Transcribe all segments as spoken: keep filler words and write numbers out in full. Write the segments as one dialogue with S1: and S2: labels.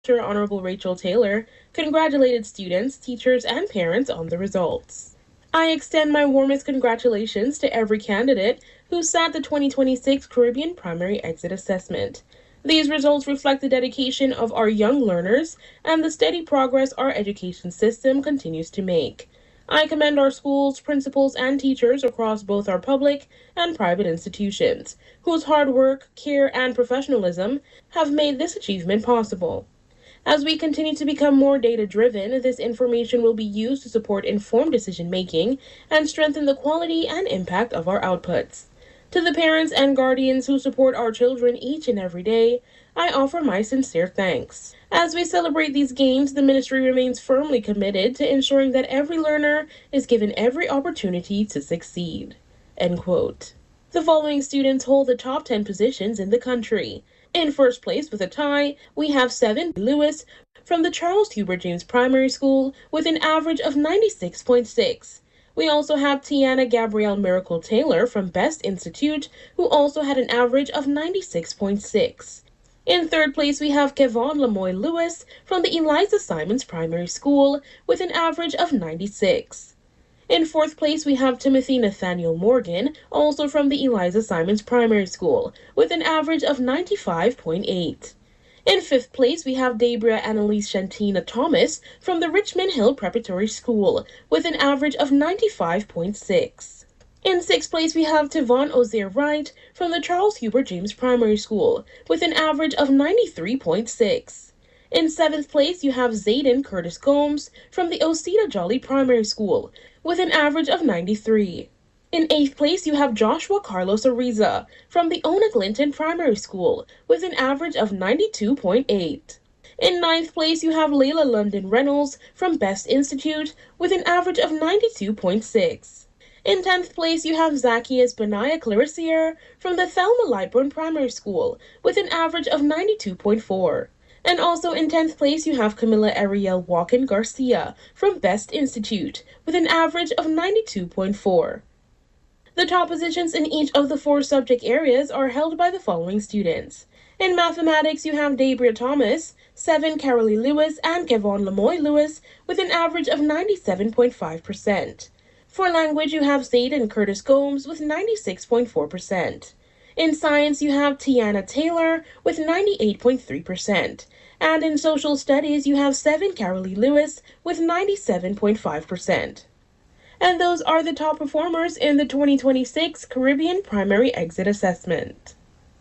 S1: Honorable Rachel Taylor, congratulated students, teachers, and parents on the results. I extend my warmest congratulations to every candidate who sat the twenty twenty-six Caribbean Primary Exit Assessment. These results reflect the dedication of our young learners and the steady progress our education system continues to make. I commend our schools, principals, and teachers across both our public and private institutions, whose hard work, care, and professionalism have made this achievement possible. As we continue to become more data-driven, this information will be used to support informed decision-making and strengthen the quality and impact of our outputs. To the parents and guardians who support our children each and every day, I offer my sincere thanks. As we celebrate these gains, the ministry remains firmly committed to ensuring that every learner is given every opportunity to succeed. End quote. The following students hold the top ten positions in the country. In first place with a tie, we have Seven Lewis from the Charles Hubert James Primary School with an average of ninety-six point six. We also have Tiana Gabrielle Miracle Taylor from Best Institute, who also had an average of ninety-six point six. In third place, we have Kevon Lamoy Lewis from the Eliza Simons Primary School with an average of ninety-six. In fourth place, we have Timothy Nathaniel Morgan, also from the Eliza Simons Primary School, with an average of ninety-five point eight. In fifth place, we have Debria Annalise Shantina Thomas from the Richmond Hill Preparatory School, with an average of ninety-five point six. In sixth place, we have Tivon Ozier Wright from the Charles Hubert James Primary School, with an average of ninety-three point six. In seventh place, you have Zayden Curtis Gomes from the Osita Jolly Primary School, with an average of ninety-three. In eighth place, you have Joshua Carlos Ariza from the Ona Clinton Primary School, with an average of ninety-two point eight. In ninth place, you have Layla London Reynolds from Best Institute, with an average of ninety-two point six. In tenth place, you have Zacchaeus Benaiah Clarissier from the Thelma Lightburn Primary School, with an average of ninety-two point four. And also in tenth place, you have Camilla Ariel Walken Garcia from Best Institute, with an average of ninety-two point four. The top positions in each of the four subject areas are held by the following students. In mathematics, you have Debria Thomas, Seven Carolee Lewis, and Kevon Lamoy Lewis, with an average of ninety-seven point five percent. For language, you have Zayden Curtis Gomes with ninety-six point four percent. In science, you have Tiana Taylor with ninety-eight point three percent. And in social studies, you have Seven Carolee Lewis with ninety-seven point five percent. And those are the top performers in the twenty twenty-six Caribbean Primary Exit Assessment.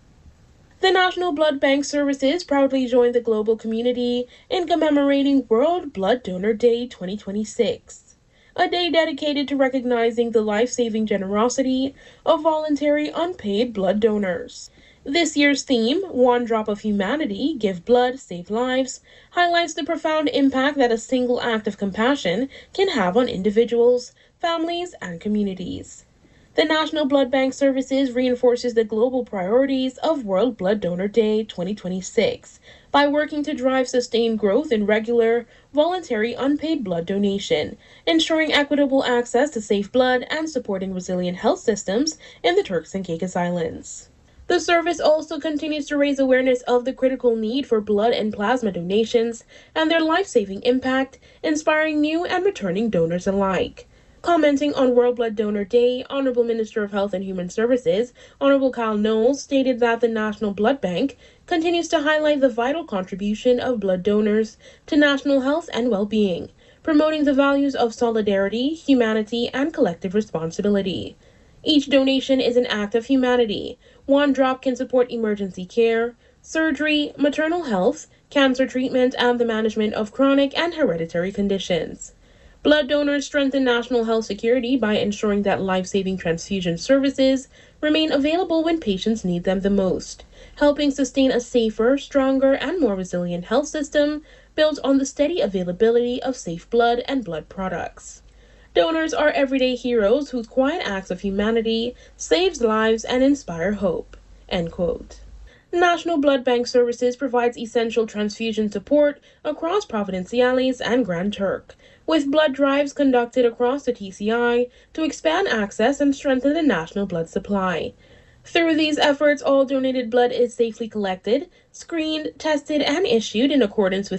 S1: The National Blood Bank Services proudly joined the global community in commemorating World Blood Donor Day twenty twenty-six, a day dedicated to recognizing the life-saving generosity of voluntary unpaid blood donors. This year's theme, One Drop of Humanity, Give Blood, Save Lives, highlights the profound impact that a single act of compassion can have on individuals, families, and communities. The National Blood Bank Services reinforces the global priorities of World Blood Donor Day twenty twenty-six by working to drive sustained growth in regular, voluntary, unpaid blood donation, ensuring equitable access to safe blood, and supporting resilient health systems in the Turks and Caicos Islands. The service also continues to raise awareness of the critical need for blood and plasma donations and their life-saving impact, inspiring new and returning donors alike. Commenting on World Blood Donor Day, Honorable Minister of Health and Human Services, Honorable Kyle Knowles, stated that the National Blood Bank continues to highlight the vital contribution of blood donors to national health and well-being, promoting the values of solidarity, humanity, and collective responsibility. Each donation is an act of humanity. One drop can support emergency care, surgery, maternal health, cancer treatment, and the management of chronic and hereditary conditions. Blood donors strengthen national health security by ensuring that life-saving transfusion services remain available when patients need them the most, helping sustain a safer, stronger, and more resilient health system built on the steady availability of safe blood and blood products. Donors are everyday heroes whose quiet acts of humanity saves lives and inspire hope. End quote. National Blood Bank Services provides essential transfusion support across Providenciales and Grand Turk, with blood drives conducted across the T C I to expand access and strengthen the national blood supply. Through these efforts, all donated blood is safely collected, screened, tested, and issued in accordance with